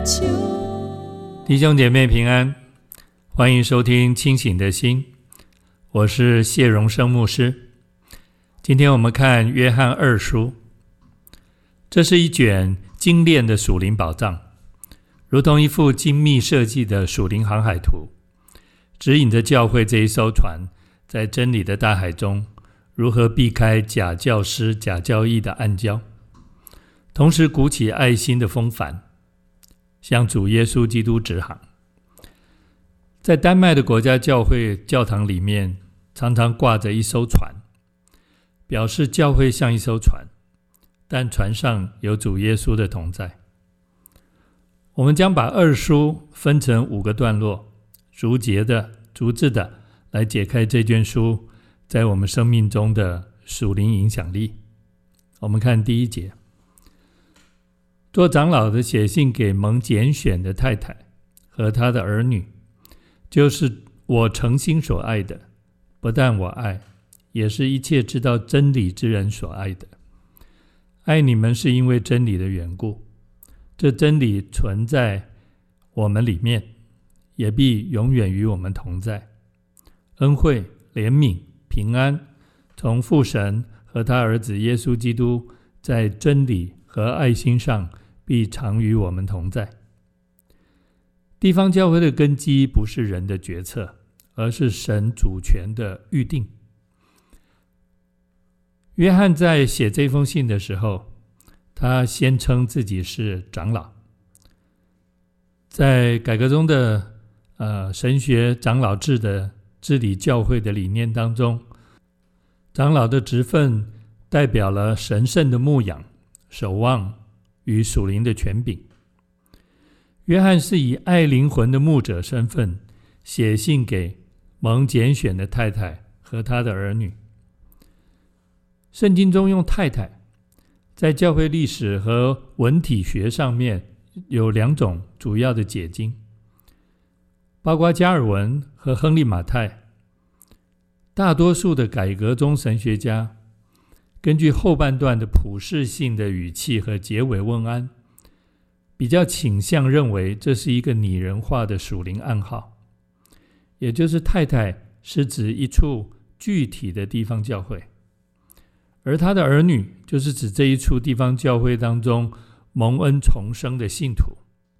弟兄姐妹平安，欢迎收听清醒的心，我是谢荣生牧师。今天我们看约翰二书，这是一卷精炼的属灵宝藏，如同一幅精密设计的属灵航海图，指引着教会这一艘船在真理的大海中如何避开假教师、假教义的暗礁，同时鼓起爱心的风帆，向主耶稣基督直航。在丹麦的国家教会教堂里面，常常挂着一艘船，表示教会像一艘船，但船上有主耶稣的同在。我们将把二书分成5个段落，逐节的、逐字的来解开这卷书在我们生命中的属灵影响力。我们看第1节，做长老的写信给蒙拣选的太太和他的儿女，就是我诚心所爱的，不但我爱，也是一切知道真理之人所爱的。爱你们是因为真理的缘故，这真理存在我们里面，也必永远与我们同在。恩惠、怜悯、平安，从父神和他儿子耶稣基督在真理和爱心上必常与我们同在。地方教会的根基不是人的决策，而是神主权的预定。约翰在写这封信的时候，他先称自己是长老。在改革中的神学长老制的治理教会的理念当中，长老的职分代表了神圣的牧养、守望与属灵的权柄。约翰是以爱灵魂的牧者身份写信给蒙拣选的太太和他的儿女。圣经中用太太，在教会历史和文体学上面有2种主要的解经，包括加尔文和亨利马太。大多数的改革中神学家根据后半段的普世性的语气和结尾问安，比较倾向认为这是一个拟人化的属灵暗号，也就是太太是指一处具体的地方教会，而他的儿女就是指这一处地方教会当中蒙恩重生的信徒。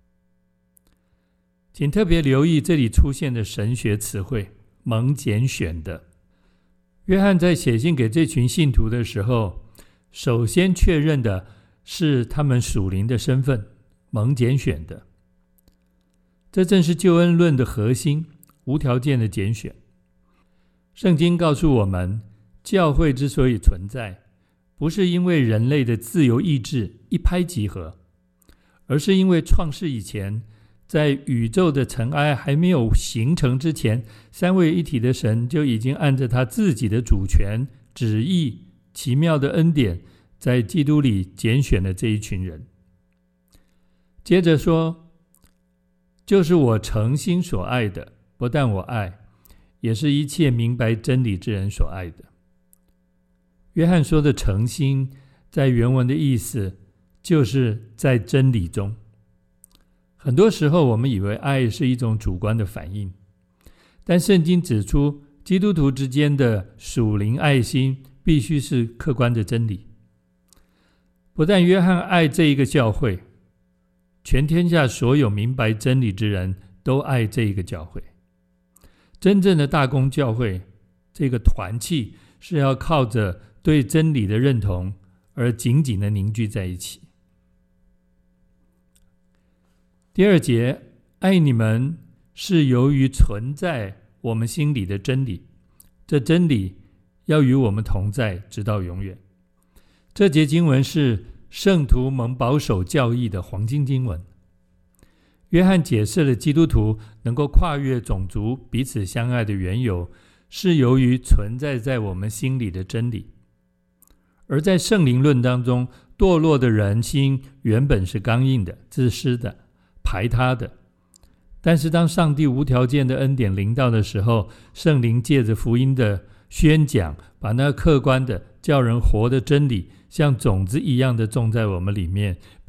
请特别留意这里出现的神学词汇，蒙拣选的。约翰在写信给这群信徒的时候，首先确认的是他们属灵的身份，蒙拣选的。这正是救恩论的核心，无条件的拣选。圣经告诉我们，教会之所以存在，不是因为人类的自由意志一拍即合，而是因为创世以前，在宇宙的尘埃还没有形成之前，三位一体的神就已经按着他自己的主权、旨意、奇妙的恩典，在基督里拣选了这一群人。接着说，就是我诚心所爱的，不但我爱，也是一切明白真理之人所爱的。约翰说的诚心，在原文的意思就是在真理中。很多时候我们以为爱是一种主观的反应，但圣经指出，基督徒之间的属灵爱心必须是客观的真理。不但约翰爱这一个教会，全天下所有明白真理之人都爱这一个教会。真正的大公教会，这个团契是要靠着对真理的认同而紧紧地凝聚在一起。第2节，爱你们是由于存在我们心里的真理，这真理要与我们同在，直到永远。这节经文是圣徒蒙保守教义的黄金经文。约翰解释了基督徒能够跨越种族彼此相爱的缘由，是由于存在在我们心里的真理。而在圣灵论当中，堕落的人心原本是刚硬的、自私的、排他的，但是当上帝无条件的恩典临到的时候，圣灵借着福音的宣讲，把那客观的叫人活的真理像种子一样的种在我们里面，